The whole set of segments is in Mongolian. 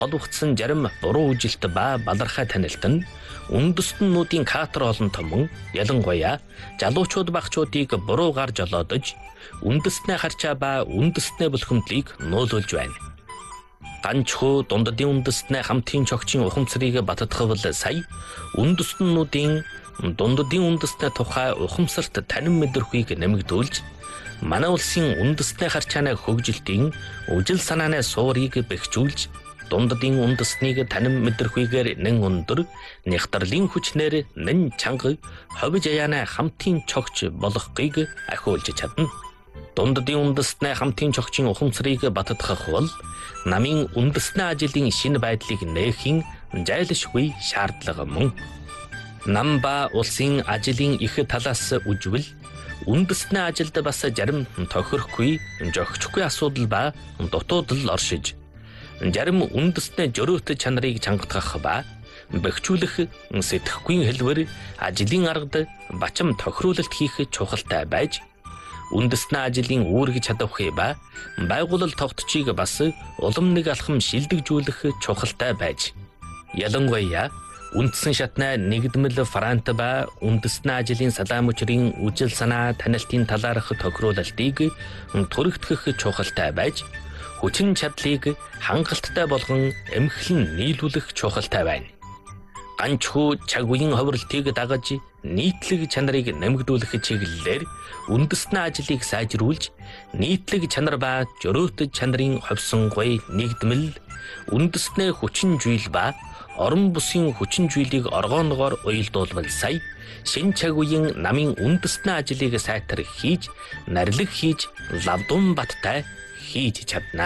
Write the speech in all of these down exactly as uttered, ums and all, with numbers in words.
холбогдсон зарим буруу үжилт ба балархай танилт нь үндэстнүүдийн катер олон томон ялангуяа залуучууд багчуудыг буруугаар жолоодож үндэстнээ харчаа ба үндэстнээ булхимдлыг нуулуулж байна. Ганчхүү дундадын үндэстнээ хамтын чогчийн ухамсарыг баттгахвал сая үндэстнүүдийн дундадын үндэстнээ тухай ухамсарт танин мэдрэхүйг нэмэгдүүлж манай улсын үндэстнээ харчааны хөгжилтийн үжил санааны суурийг бэхжүүлж дундадын үндэстнийг танин мэдрэхүйгээр нэн өндөр нягтралын хүчнээр нэн чанга ховж аяаны хамтын чогч болгохыг ахиулж чадна. Дундадын үндэстнээ хамтын чогчийн ухамсарыг баттгах бол намын үндэстний ажлын шинэ байдлыг нээхийн зайлшгүй шаардлага мөн. Нам ба улсын ажлын их талаас үжвэл үндэстний ажилд бас зарим тохирохгүй, жогчгүй асуудал ба дутуудал оршиж, зарим үндэстний жөрөөт чанарыг чангатгах ба бэхжүүлэх сэтгэхгүй хэлбэр ажлын аргад бачим тохируулалт хийх чухалтай байж, үндэстний ажлын үүрэг чадварыг ба байгууллал тогтчийг бас улам нэг алхам шилдэгжүүлэх чухалтай байж, ялангуяа үндсэн шатны нэгдмэл фронт ба үндэстний ажлын салаам учрын үжил санаа танилтын талаарх тохируулалтыг түрэгдэх чухалтай байж, хүчин чадлыг хангалттай болгон эмхлэн нийлүүлэх чухалтай байна. Ганчхүү цаг үеийн ховролтыг дагаж нийтлэг чанарыг нэмэгдүүлэх чиглэлээр үндэстний ажлыг сайжруулж, нийтлэг чанар ба жөрөөт чанарын ховсонгуй нэгдмэл үндэстний хүчин жуйл ба орон бусын хүчин жуйлыг оргооногоор уялдуулбал сая шинэ цаг үеийн намын үндэстний ажлыг сайтар хийж, нарилэг хийж, лавдун баттай хийж чадна.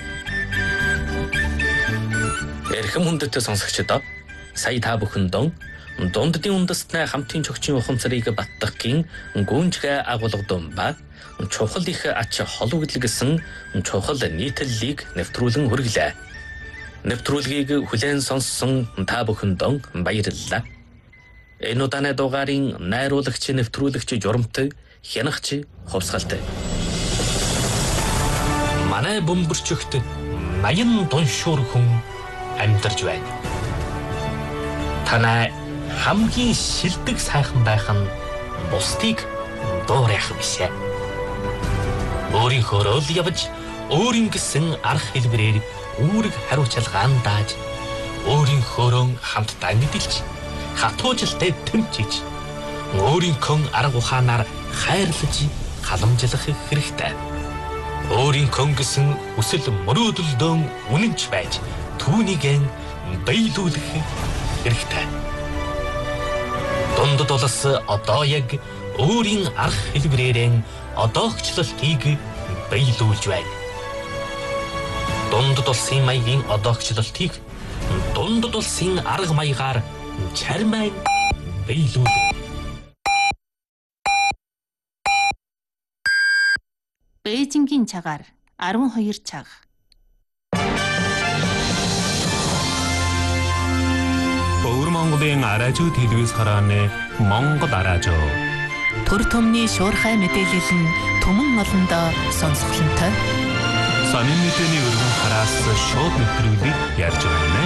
Эрхэм хүндэт сонсогчдоо, сая та бүхэндээ дундадын үндэстний хамтын чогчийн ухамсарыг баттгахын гүнжгэ агуулгадун ба чухал их ач холбогдол гэсэн чухал нийтлэлийг нэвтрүүлэн хүргэлээ. Нэвтрүүлгийг хүлээн сонссон та бүхэндээ баярлалаа. Энэ удааны дугаарын найруулагч нэвтрүүлэгч журамт хянагч хувьсгалтай. Манай бөмбөрчөгт наян дуншуур хүн амьдарч байна. Танай хамгийн шилдэг сайхан байх нь бусдыг дуурайх бишээ. Өөрийнхөө л явж, өөрийн гэсэн арга хэлбэрээр үүрэг хариуцлагаан дааж, өөрийнхөөрөө хамтдаа мэдэлж, хатуужилтай тэмчиж, өөрийнхөө арга ухаанаар хайрлаж, халамжлах хэрэгтэй. Өөрийнхөө гэсэн хүсэл мөрөөдөлдөө үнэнч байж, түүнийг биелүүлэх хэрэгтэй. Дундад улс одоо яг өөрийн арга хэлбэрээр одоогчлолтыг биелүүлж байна. Дундад улсын маягийн одоогчлолтыг дундад улсын арга маягаар чармай биелүүлнэ. Бээжингийн цагаар арван хоёр цаг. Өвөр Монголын аражуу телевиз харааны Монгол аражуу. Төр төмний шуурхай мэдээлэл нь түмэн олондоо сонсголонтой. Сонин мэдээний өргөн хараас шууд нэвтрүүлгийг ярьж байна.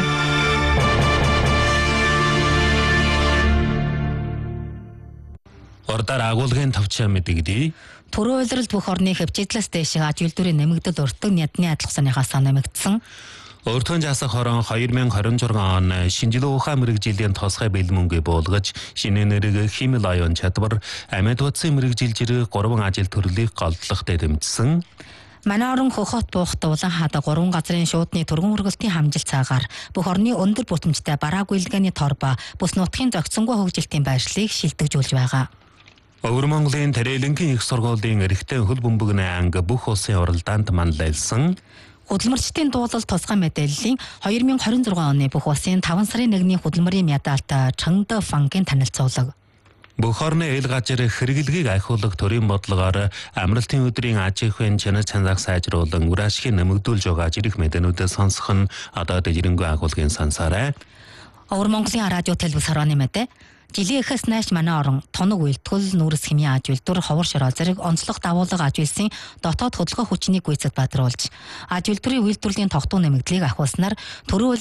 Ордоор агуулгын тавчаа мэдэгдээ. Төрөө улиралд бүх орны хөвчөдлөөс дэшиг аж үйлдвэрийн нэмэгдэл уртаг ядны адилхсаныхаас нэмэгдсэн. Өртгөн жасах хорон хоёр мың хорин жургаан он шинжилгээ ухаан мэрэгжилийн тосгой бэлмүнгээ буулгаж, шинэ нэрэг химэл аюун чадвар, амьд утсын мэрэгжилжэр гурван ажил төрлийг голдлохтой дэмжсэн. Манай орон хөхөт буухт улаан хаад гурван газрын шуудны түргэн үргэлтийн хамжилт цагаар бүх орны өндөр бүтэмжтэй бараа гүйлгээний тор ба бүс нутгийн зохицсонгүй хөгжилтийн байршлыг шилдэгжүүлж байгаа. Өвөр Монголын Тарэлэнгийн их сургуулийн эрэгтэй хөл бөмбөгний анги бүх улсын уралдаанд манлайлсан. Хөдөлмөрчдийн дуулал тусгай мэдээллийн хоёр мың хорин зургаан оны бүх улсын таван сарын нэгний хөдөлмөрийн медальт Чонгдо Фангийн танилцуулга. Бүх орны эл газар хэрэглэгийг ахиулах төрийн бодлогоор амралтын өдрийн аж ахуйн чанар чанарыг сайжруулан үр ашгийг нэмэгдүүлж байгаа жирэх мэдэнүүдэд сонсох нь одоо дэжрэнгүй агуулгын сансаарай. Өвөр Монголын радио телевиз харааны мэдээ. Жилийн эхээс нааш манай орон тоног үйлдэл, нүрс химийн аж үйлдвэр, ховор шороо зэрэг онцлог дагуулга аж үйлсийн дотоод хөдөлгөөн хүчнийг гүйцэд бадруулж, аж үйлдвэрийн үйлдвэрлэлийн тогтвол нэмэгдлийг ахиулснаар төрийн